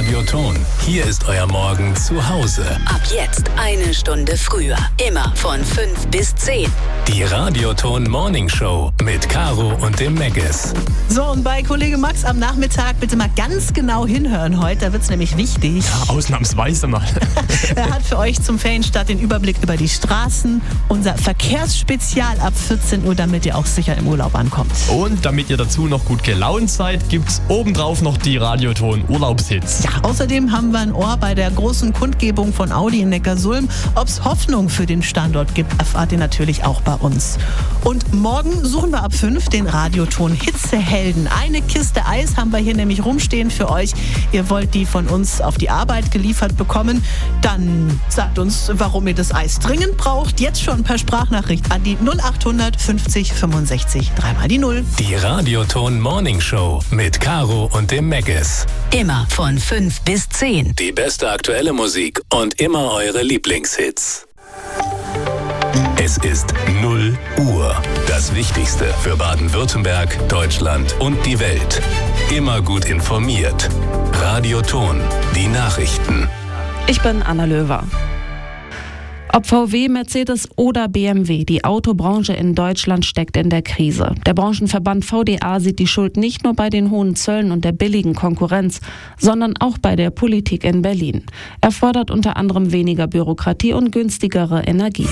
Radioton. Hier ist euer Morgen zu Hause. Ab jetzt 1 Stunde früher. Immer von 5 bis 10. Die Radioton Morning Show mit Caro und dem Meggis. So, und bei Kollege Max am Nachmittag bitte mal ganz genau hinhören heute. Da wird es nämlich wichtig. Ja, ausnahmsweise mal. Er hat für euch zum Ferienstart den Überblick über die Straßen. Unser Verkehrsspezial ab 14 Uhr, damit ihr auch sicher im Urlaub ankommt. Und damit ihr dazu noch gut gelaunt seid, gibt's obendrauf noch die Radioton Urlaubshits. Ja, außerdem haben wir ein Ohr bei der großen Kundgebung von Audi in Neckarsulm. Ob es Hoffnung für den Standort gibt, erfahrt ihr natürlich auch bei uns. Und morgen suchen wir ab 5 den Radioton Hitzehelden. Eine Kiste Eis haben wir hier nämlich rumstehen für euch. Ihr wollt die von uns auf die Arbeit geliefert bekommen. Dann sagt uns, warum ihr das Eis dringend braucht. Jetzt schon per Sprachnachricht an die 0800 50 65 3 die 0. Die Radioton Morning Show mit Caro und dem Meggis. Immer von 5 bis 10. Die beste aktuelle Musik und immer eure Lieblingshits. Es ist 0 Uhr. Das Wichtigste für Baden-Württemberg, Deutschland und die Welt. Immer gut informiert. Radioton. Die Nachrichten. Ich bin Anna Löwer. Ob VW, Mercedes oder BMW, die Autobranche in Deutschland steckt in der Krise. Der Branchenverband VDA sieht die Schuld nicht nur bei den hohen Zöllen und der billigen Konkurrenz, sondern auch bei der Politik in Berlin. Er fordert unter anderem weniger Bürokratie und günstigere Energie.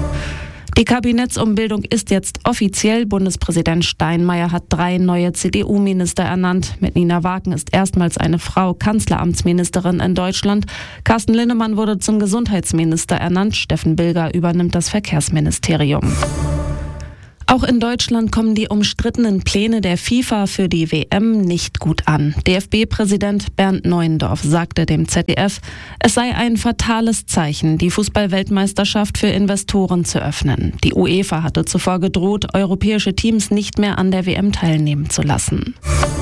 Die Kabinettsumbildung ist jetzt offiziell. Bundespräsident Steinmeier hat 3 neue CDU-Minister ernannt. Mit Nina Wagen ist erstmals eine Frau Kanzleramtsministerin in Deutschland. Carsten Linnemann wurde zum Gesundheitsminister ernannt. Steffen Bilger übernimmt das Verkehrsministerium. Auch in Deutschland kommen die umstrittenen Pläne der FIFA für die WM nicht gut an. DFB-Präsident Bernd Neuendorf sagte dem ZDF, es sei ein fatales Zeichen, die Fußball-Weltmeisterschaft für Investoren zu öffnen. Die UEFA hatte zuvor gedroht, europäische Teams nicht mehr an der WM teilnehmen zu lassen.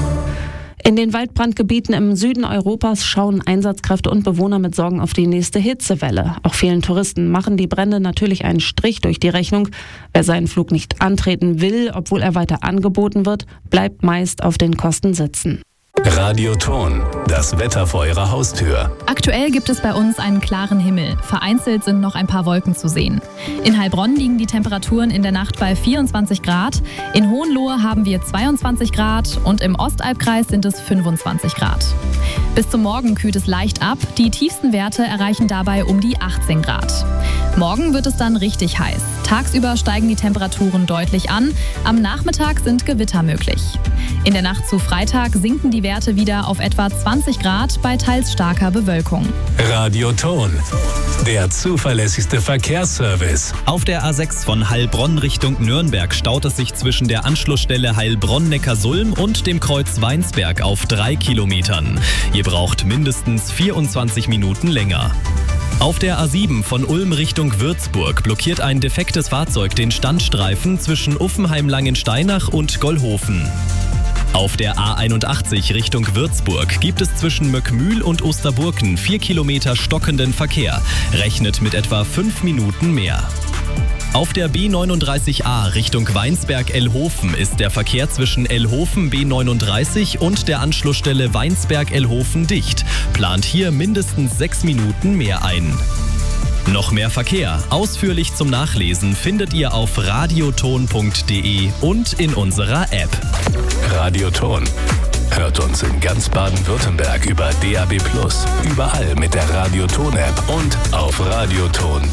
In den Waldbrandgebieten im Süden Europas schauen Einsatzkräfte und Bewohner mit Sorgen auf die nächste Hitzewelle. Auch vielen Touristen machen die Brände natürlich einen Strich durch die Rechnung. Wer seinen Flug nicht antreten will, obwohl er weiter angeboten wird, bleibt meist auf den Kosten sitzen. Radioton. Das Wetter vor eurer Haustür. Aktuell gibt es bei uns einen klaren Himmel. Vereinzelt sind noch ein paar Wolken zu sehen. In Heilbronn liegen die Temperaturen in der Nacht bei 24 Grad. In Hohenlohe haben wir 22 Grad und im Ostalbkreis sind es 25 Grad. Bis zum Morgen kühlt es leicht ab. Die tiefsten Werte erreichen dabei um die 18 Grad. Morgen wird es dann richtig heiß. Tagsüber steigen die Temperaturen deutlich an. Am Nachmittag sind Gewitter möglich. In der Nacht zu Freitag sinken die Werte wieder auf etwa 20 Grad bei teils starker Bewölkung. Radioton. Der zuverlässigste Verkehrsservice. Auf der A6 von Heilbronn Richtung Nürnberg staut es sich zwischen der Anschlussstelle Heilbronn-Neckarsulm und dem Kreuz Weinsberg auf 3 Kilometern. Ihr braucht mindestens 24 Minuten länger. Auf der A7 von Ulm Richtung Würzburg blockiert ein defektes Fahrzeug den Standstreifen zwischen Uffenheim-Langensteinach und Gollhofen. Auf der A81 Richtung Würzburg gibt es zwischen Möckmühl und Osterburken 4 Kilometer stockenden Verkehr. Rechnet mit etwa 5 Minuten mehr. Auf der B39a Richtung Weinsberg-Elhofen ist der Verkehr zwischen Elhofen B39 und der Anschlussstelle Weinsberg-Elhofen dicht. Plant hier mindestens 6 Minuten mehr ein. Noch mehr Verkehr, ausführlich zum Nachlesen, findet ihr auf radioton.de und in unserer App. Radioton. Hört uns in ganz Baden-Württemberg über DAB+, überall mit der Radioton-App und auf radioton.de.